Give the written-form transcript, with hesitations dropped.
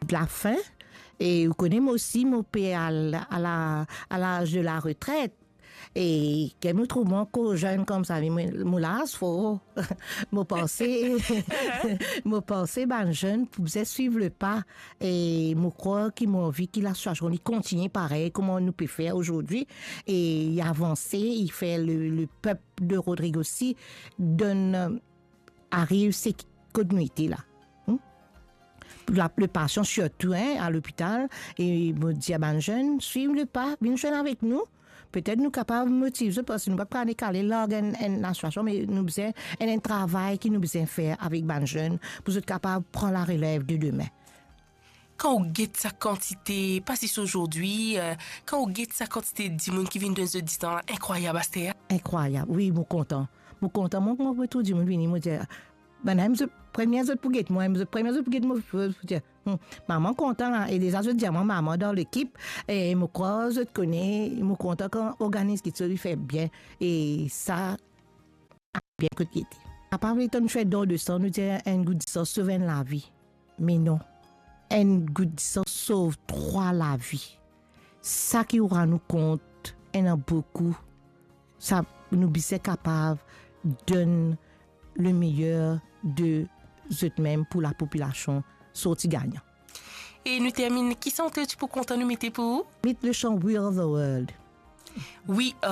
de la faim. Et vous connaissez moi aussi mon père à l'âge de la retraite. Et qu'elle me trouve encore jeune comme ça, mais faut me penser, me penser, ben jeune, pour suivre le pas. Et me croire qu'il m'a envie qu'il a changé, il continue pareil, comment nous peut faire aujourd'hui. Et il a avancé, il fait le peuple de Rodrigo aussi, donne, arrive ces communautés là. Le patient surtout à l'hôpital et me dit à ben jeune, suivez le pas, viens jeune avec nous. Peut-être nous capables de motiver parce que nous ne pouvons pas décaler la situation, mais nous avons un travail qui nous besoin faire avec les jeunes pour être capable de prendre la relève de demain. Quand on guette sa quantité, pas si aujourd'hui, quand on guette sa quantité de monde qui vient de ce distance, incroyable, Astéa. Incroyable, oui, je suis content. Je suis content. Moi, je tout dire, je dis, ben, je première autre pour guette moi, je première autre pour guette moi, maman content et déjà je dis à maman dans l'équipe et me crois je te connais, me content quand organise qui se fait bien et ça bien que guette. À part le temps de faire don de sang, nous dire un goût de sang sauve la vie. Mais non. Un goût de sang sauve 3 la vie. Ça qui aura nous compte, il y en a beaucoup. Ça nous sommes capables de donner le meilleur de eux-mêmes pour la population sorti gagnant. Et nous terminons. Qui sont-ils pour content nous mettre pour? Mettez le chant We Are the World. We